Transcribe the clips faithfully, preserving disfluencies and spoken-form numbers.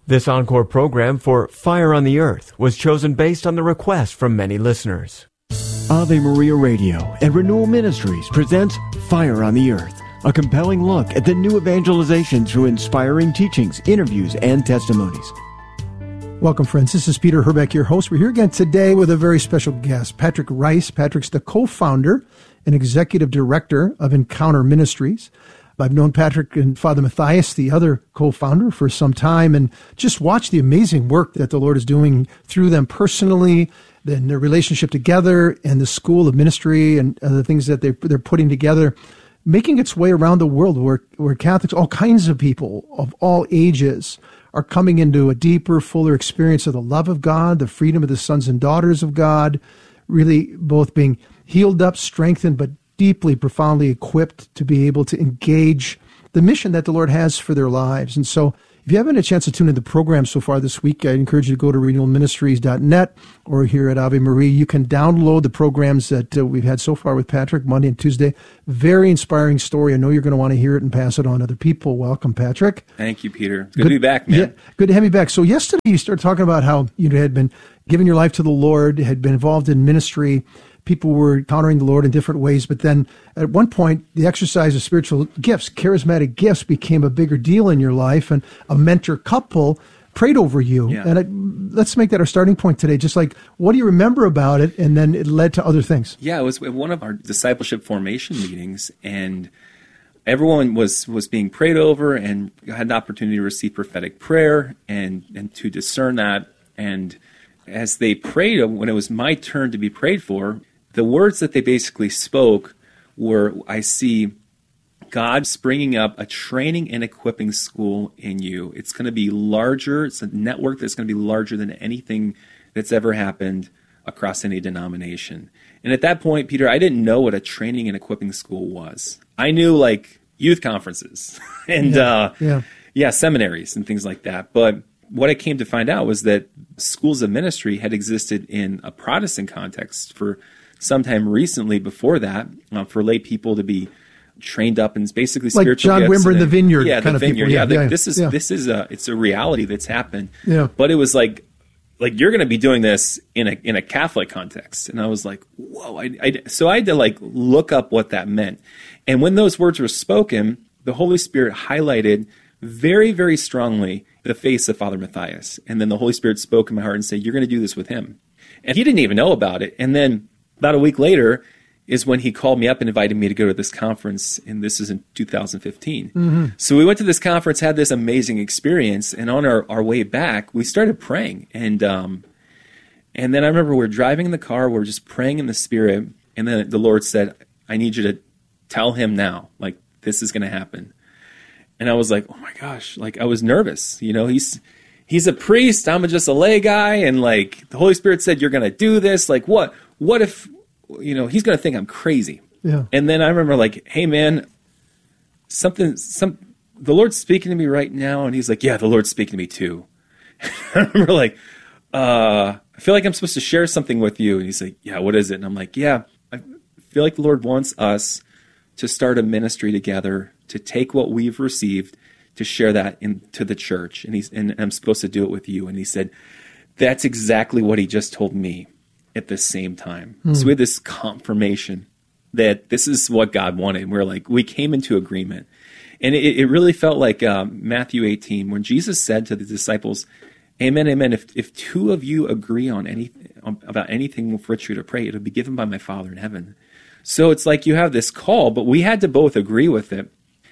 This encore program for Fire on the Earth was chosen based on the request from many listeners. Ave Maria Radio and Renewal Ministries presents Fire on the Earth, a compelling look at the new evangelization through inspiring teachings, interviews, and testimonies. Welcome, friends. This is Peter Herbeck, your host. We're here again today with a very special guest, Patrick Rice. Patrick's the co-founder and executive director of Encounter Ministries. I've known Patrick and Father Matthias, the other co-founder, for some time, and just watched the amazing work that the Lord is doing through them personally, then their relationship together, and the school of ministry and uh, the things that they, they're putting together, making its way around the world where, where Catholics, all kinds of people of all ages, are coming into a deeper, fuller experience of the love of God, the freedom of the sons and daughters of God, really both being healed up, strengthened, but deeply, profoundly equipped to be able to engage the mission that the Lord has for their lives. And so if you haven't had a chance to tune in the program so far this week, I encourage you to go to renewal ministries dot net or here at Ave Maria. You can download the programs that uh, we've had so far with Patrick, Monday and Tuesday. Very inspiring story. I know you're going to want to hear it and pass it on to other people. Welcome, Patrick. Thank you, Peter. Good, good to be back, man. Yeah, good to have you back. So yesterday you started talking about how you had been giving your life to the Lord, had been involved in ministry. People were encountering the Lord in different ways, but then at one point, the exercise of spiritual gifts, charismatic gifts, became a bigger deal in your life, and a mentor couple prayed over you. Yeah. And I, let's make that our starting point today. Just like, what do you remember about it? And then it led to other things. Yeah, it was one of our discipleship formation meetings, and everyone was, was being prayed over and had an opportunity to receive prophetic prayer and, and to discern that. And as they prayed, when it was my turn to be prayed for, the words that they basically spoke were, I see God springing up a training and equipping school in you. It's going to be larger. It's a network that's going to be larger than anything that's ever happened across any denomination. And at that point, Peter, I didn't know what a training and equipping school was. I knew like youth conferences and yeah, uh, yeah. yeah, seminaries and things like that. But what I came to find out was that schools of ministry had existed in a Protestant context for sometime recently before that, uh, for lay people to be trained up in basically like spiritual John gifts. Wimber in the Vineyard, yeah, kind the of Vineyard. people. Yeah, Yeah, the, yeah, this is yeah. this is a it's a reality that's happened. Yeah. But it was like like you're going to be doing this in a in a Catholic context, and I was like, whoa! I, I so I had to like look up what that meant, and when those words were spoken, the Holy Spirit highlighted very very strongly the face of Father Matthias, and then the Holy Spirit spoke in my heart and said, "You're going to do this with him," and he didn't even know about it, and then about a week later is when he called me up and invited me to go to this conference, and this is in two thousand fifteen. Mm-hmm. So we went to this conference, had this amazing experience, and on our, our way back, we started praying. And um, and then I remember we were driving in the car, we were just praying in the Spirit, and then the Lord said, I need you to tell him now, like, this is going to happen. And I was like, oh my gosh, like, I was nervous. You know, he's he's a priest, I'm just a lay guy, and like, the Holy Spirit said, you're going to do this. Like, what? What if... you know, he's going to think I'm crazy. Yeah. And then I remember like, hey man, something, some, the Lord's speaking to me right now. And he's like, yeah, the Lord's speaking to me too. I remember like, uh, I feel like I'm supposed to share something with you. And he's like, yeah, what is it? And I'm like, yeah, I feel like the Lord wants us to start a ministry together, to take what we've received, to share that into the church. And he's, and I'm supposed to do it with you. And he said, that's exactly what he just told me at the same time. Mm. So we had this confirmation that this is what God wanted. And we're like, we came into agreement. And it, it really felt like um, Matthew eighteen, when Jesus said to the disciples, amen, amen, if if two of you agree on anything about anything for which you're to pray, it'll be given by my Father in heaven. So it's like you have this call, but we had to both agree with it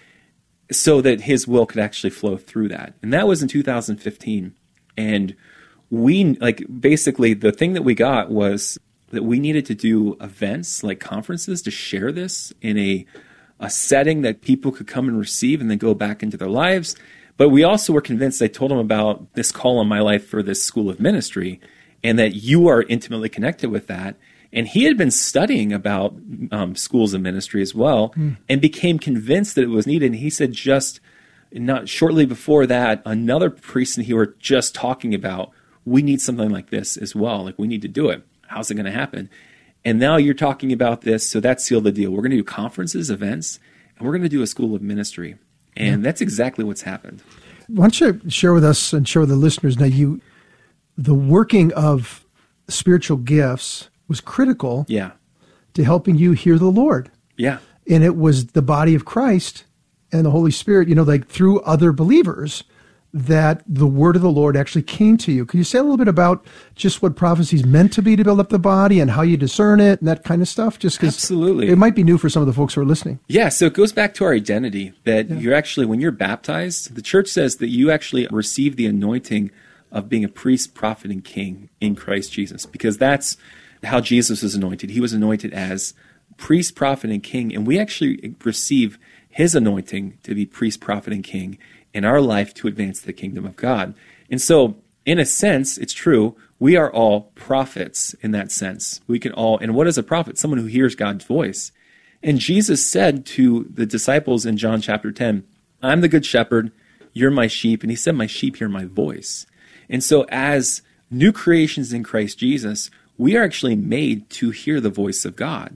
so that his will could actually flow through that. And that was in two thousand fifteen. And we, like, basically the thing that we got was that we needed to do events like conferences to share this in a a setting that people could come and receive and then go back into their lives. But we also were convinced, I told them about this call on my life for this school of ministry and that you are intimately connected with that. And he had been studying about um, schools of ministry as well mm. and became convinced that it was needed. And he said just not shortly before that, another priest and he were just talking about, we need something like this as well. Like, we need to do it. How's it going to happen? And now you're talking about this, so that sealed the deal. We're going to do conferences, events, and we're going to do a school of ministry. And yeah. that's exactly what's happened. Why don't you share with us and share with the listeners now, you, the working of spiritual gifts was critical Yeah. to helping you hear the Lord. Yeah. And it was the body of Christ and the Holy Spirit, you know, like through other believers, that the word of the Lord actually came to you. Can you say a little bit about just what prophecy is meant to be to build up the body and how you discern it and that kind of stuff? Just 'cause Absolutely. it might be new for some of the folks who are listening. Yeah, so it goes back to our identity that yeah. you're actually, when you're baptized, the church says that you actually receive the anointing of being a priest, prophet, and king in Christ Jesus, because that's how Jesus was anointed. He was anointed as priest, prophet, and king, and we actually receive his anointing to be priest, prophet, and king in our life to advance the kingdom of God. And so, in a sense, it's true, we are all prophets in that sense. We can all, and what is a prophet? Someone who hears God's voice. And Jesus said to the disciples in John chapter ten, I'm the good shepherd, you're my sheep. And he said, my sheep hear my voice. And so as new creations in Christ Jesus, we are actually made to hear the voice of God.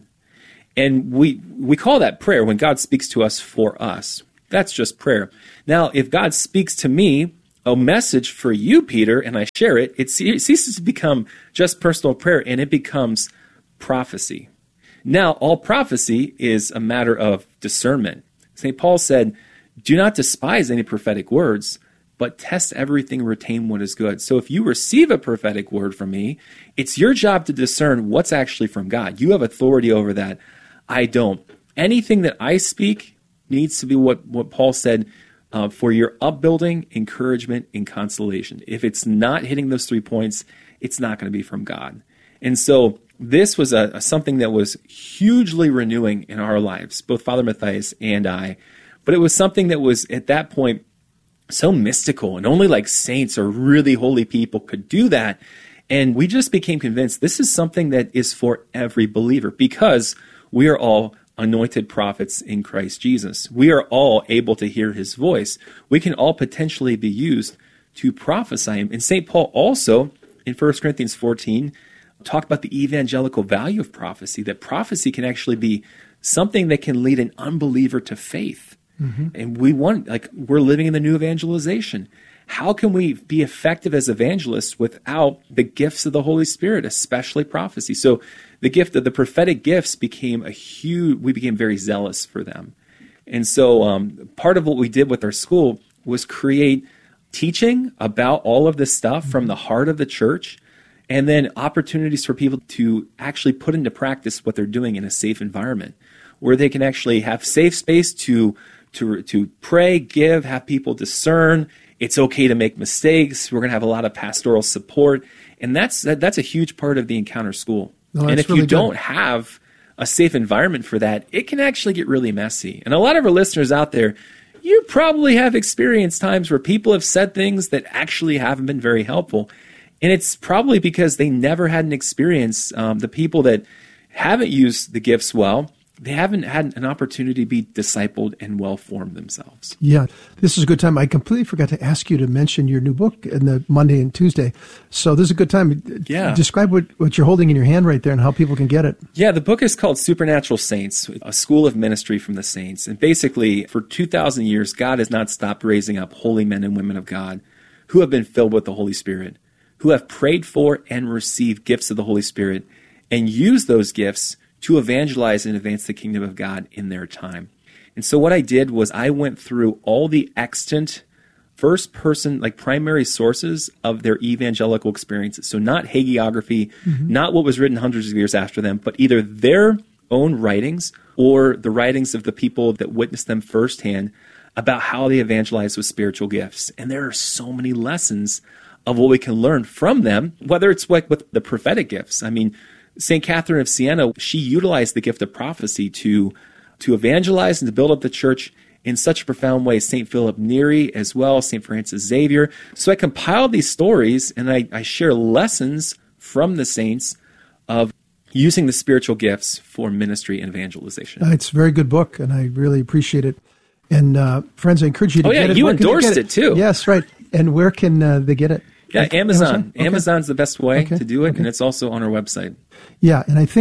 And we we call that prayer when God speaks to us for us. That's just prayer. Now, if God speaks to me a message for you, Peter, and I share it, it ceases to become just personal prayer, and it becomes prophecy. Now, all prophecy is a matter of discernment. Saint Paul said, do not despise any prophetic words, but test everything and retain what is good. So if you receive a prophetic word from me, it's your job to discern what's actually from God. You have authority over that. I don't. Anything that I speak needs to be what, what Paul said, uh, for your upbuilding, encouragement, and consolation. If it's not hitting those three points, it's not going to be from God. And so this was a, a something that was hugely renewing in our lives, both Father Matthias and I. But it was something that was, at that point, so mystical, and only like saints or really holy people could do that. And we just became convinced this is something that is for every believer, because we are all anointed prophets in Christ Jesus. We are all able to hear his voice. We can all potentially be used to prophesy him. And Saint Paul also, in First Corinthians fourteen, talked about the evangelical value of prophecy, that prophecy can actually be something that can lead an unbeliever to faith. Mm-hmm. And we want, like, we're living in the new evangelization. How can we be effective as evangelists without the gifts of the Holy Spirit, especially prophecy? So the gift of the prophetic gifts became a huge, we became very zealous for them. And so um, part of what we did with our school was create teaching about all of this stuff mm-hmm. from the heart of the church, and then opportunities for people to actually put into practice what they're doing in a safe environment, where they can actually have safe space to to to pray, give, have people discern. It's okay to make mistakes. We're going to have a lot of pastoral support. And that's that, that's a huge part of the Encounter School. Oh, and if really you good. don't have a safe environment for that, it can actually get really messy. And a lot of our listeners out there, you probably have experienced times where people have said things that actually haven't been very helpful. And it's probably because they never had an experience. Um, the people that haven't used the gifts well, they haven't had an opportunity to be discipled and well-formed themselves. Yeah, this is a good time. I completely forgot to ask you to mention your new book in the Monday and Tuesday. So this is a good time. Yeah. Describe what, what you're holding in your hand right there and how people can get it. Yeah, the book is called Supernatural Saints, a school of ministry from the saints. And basically, for two thousand years, God has not stopped raising up holy men and women of God who have been filled with the Holy Spirit, who have prayed for and received gifts of the Holy Spirit and used those gifts to evangelize and advance the kingdom of God in their time. And so what I did was I went through all the extant first person, like primary sources of their evangelical experiences. So not hagiography, mm-hmm. not what was written hundreds of years after them, but either their own writings or the writings of the people that witnessed them firsthand about how they evangelized with spiritual gifts. And there are so many lessons of what we can learn from them, whether it's like with the prophetic gifts. I mean, Saint Catherine of Siena, she utilized the gift of prophecy to, to evangelize and to build up the church in such a profound way. Saint Philip Neri as well, Saint Francis Xavier. So I compiled these stories and I, I share lessons from the saints of using the spiritual gifts for ministry and evangelization. Uh, it's a very good book, and I really appreciate it. And uh, friends, I encourage you to oh, yeah, get it. You Where endorsed it? it too. Yes, right. And where can uh, they get it? Yeah, like Amazon. Amazon? Okay. Amazon's the best way okay. to do it, okay. and it's also on our website. Yeah, and I think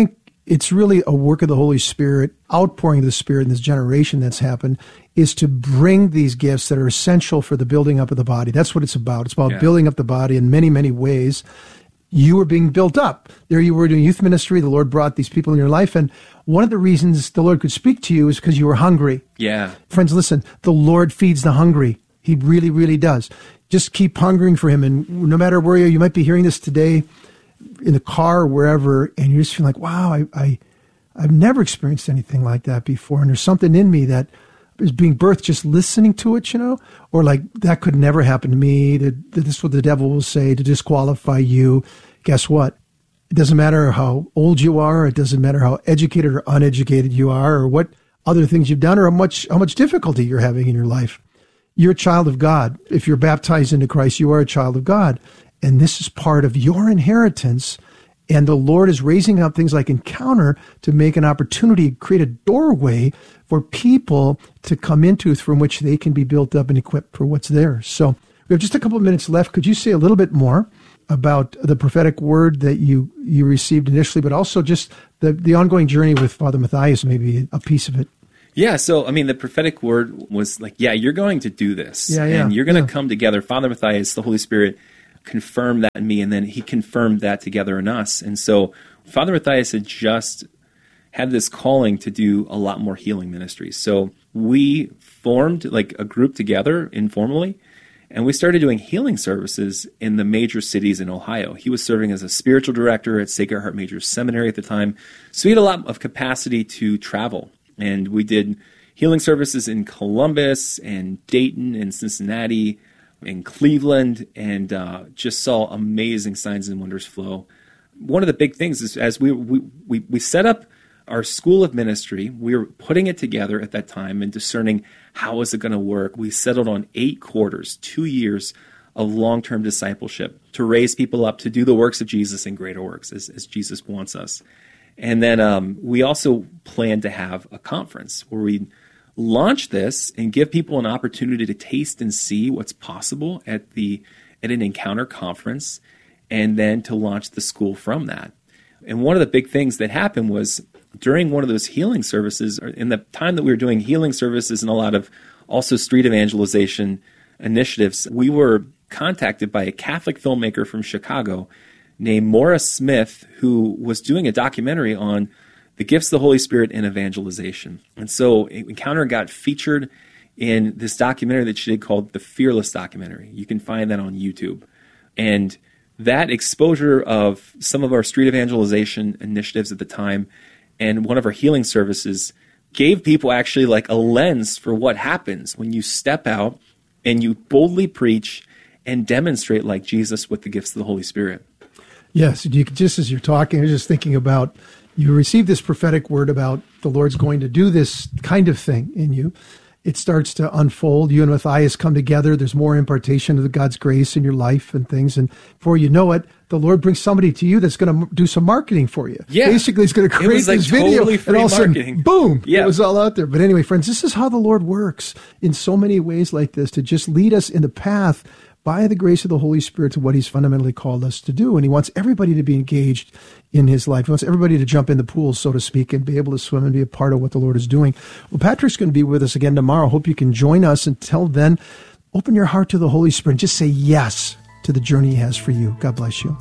it's really a work of the Holy Spirit, outpouring of the Spirit in this generation that's happened, is to bring these gifts that are essential for the building up of the body. That's what it's about. It's about yeah. building up the body in many, many ways. You were being built up. There you were doing youth ministry. The Lord brought these people in your life. And one of the reasons the Lord could speak to you is because you were hungry. Yeah. Friends, listen, the Lord feeds the hungry. He really, really does. Just keep hungering for him. And no matter where you are, you might be hearing this today in the car or wherever, and you're just feeling like, wow, I, I, I've never experienced anything like that before. And there's something in me that is being birthed just listening to it, you know, or like that could never happen to me. That, that this is what the devil will say to disqualify you. Guess what? It doesn't matter how old you are. It doesn't matter how educated or uneducated you are, or what other things you've done, or how much how much difficulty you're having in your life. You're a child of God. If you're baptized into Christ, you are a child of God. And this is part of your inheritance. And the Lord is raising up things like Encounter to make an opportunity, create a doorway for people to come into from which they can be built up and equipped for what's there. So we have just a couple of minutes left. Could you say a little bit more about the prophetic word that you, you received initially, but also just the, the ongoing journey with Father Matthias, maybe a piece of it? Yeah, so, I mean, the prophetic word was like, yeah, you're going to do this. Yeah, yeah, and you're going to yeah. come together. Father Matthias, the Holy Spirit, confirmed that in me, and then he confirmed that together in us. And so Father Matthias had just had this calling to do a lot more healing ministries. So we formed like a group together informally, and we started doing healing services in the major cities in Ohio. He was serving as a spiritual director at Sacred Heart Major Seminary at the time. So he had a lot of capacity to travel. And we did healing services in Columbus and Dayton and Cincinnati and Cleveland, and uh, just saw amazing signs and wonders flow. One of the big things is as we, we, we, we set up our school of ministry, we were putting it together at that time and discerning how is it going to work. We settled on eight quarters, two years of long-term discipleship to raise people up to do the works of Jesus and greater works as, as Jesus wants us. And then um, we also plan to have a conference where we launch this and give people an opportunity to taste and see what's possible at the at an Encounter conference, and then to launch the school from that. And one of the big things that happened was during one of those healing services, or in the time that we were doing healing services and a lot of also street evangelization initiatives, we were contacted by a Catholic filmmaker from Chicago named Maura Smith, who was doing a documentary on the gifts of the Holy Spirit in evangelization. And so Encounter got featured in this documentary that she did called The Fearless Documentary. You can find that on YouTube. And that exposure of some of our street evangelization initiatives at the time and one of our healing services gave people actually like a lens for what happens when you step out and you boldly preach and demonstrate like Jesus with the gifts of the Holy Spirit. Yes, you, just as you're talking, I was just thinking about you received this prophetic word about the Lord's going to do this kind of thing in you. It starts to unfold. You and Matthias come together. There's more impartation of God's grace in your life and things. And before you know it, the Lord brings somebody to you that's going to do some marketing for you. Yeah. Basically, it's going to create like this video. Totally and all of a sudden, marketing. boom, yeah. It was all out there. But anyway, friends, this is how the Lord works in so many ways like this, to just lead us in the path by the grace of the Holy Spirit to what he's fundamentally called us to do. And he wants everybody to be engaged in his life. He wants everybody to jump in the pool, so to speak, and be able to swim and be a part of what the Lord is doing. Well, Patrick's going to be with us again tomorrow. Hope you can join us. Until then, open your heart to the Holy Spirit and just say yes to the journey he has for you. God bless you.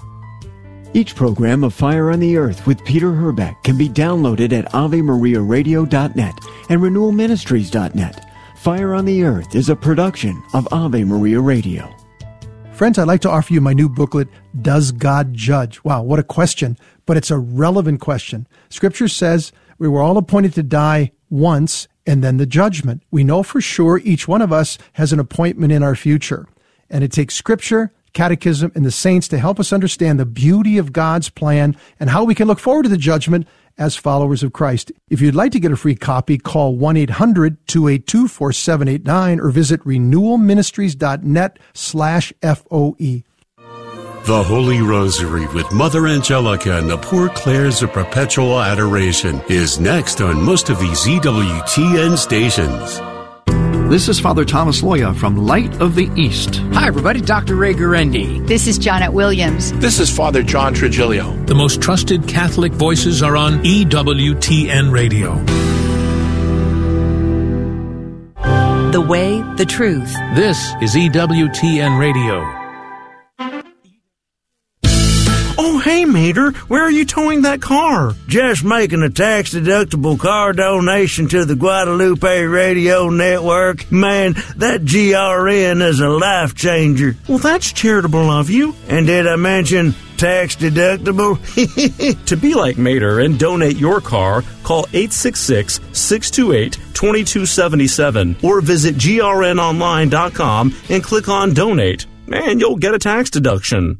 Each program of Fire on the Earth with Peter Herbeck can be downloaded at ave maria radio dot net and renewal ministries dot net. Fire on the Earth is a production of Ave Maria Radio. Friends, I'd like to offer you my new booklet, Does God Judge? Wow, what a question, but it's a relevant question. Scripture says we were all appointed to die once and then the judgment. We know for sure each one of us has an appointment in our future. And it takes Scripture, Catechism, and the saints to help us understand the beauty of God's plan and how we can look forward to the judgment as followers of Christ. If you'd like to get a free copy, call one eight hundred two eight two four seven eight nine or visit renewal ministries dot net slash F O E. The Holy Rosary with Mother Angelica and the Poor Clares of Perpetual Adoration is next on most of these Z W T N stations. This is Father Thomas Loya from Light of the East. Hi, everybody. Doctor Ray Guarendi. This is Janet Williams. This is Father John Trigilio. The most trusted Catholic voices are on E W T N Radio. The way, the truth. This is E W T N Radio. Oh, hey, Mater, where are you towing that car? Just making a tax-deductible car donation to the Guadalupe Radio Network. Man, that G R N is a life changer. Well, that's charitable of you. And did I mention tax-deductible? To be like Mater and donate your car, call eight six six, six two eight, two two seven seven or visit G R N online dot com and click on Donate, and you'll get a tax deduction.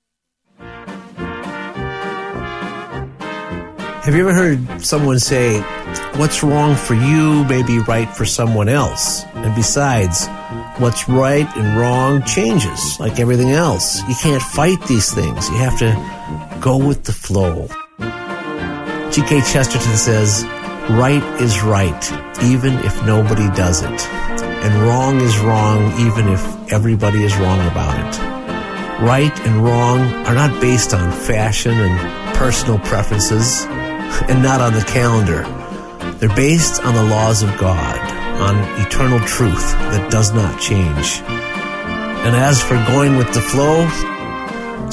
Have you ever heard someone say, what's wrong for you may be right for someone else? And besides, what's right and wrong changes, like everything else. You can't fight these things. You have to go with the flow. G K Chesterton says, right is right, even if nobody does it. And wrong is wrong, even if everybody is wrong about it. Right and wrong are not based on fashion and personal preferences, and not on the calendar. They're based on the laws of God, on eternal truth that does not change. And as for going with the flow,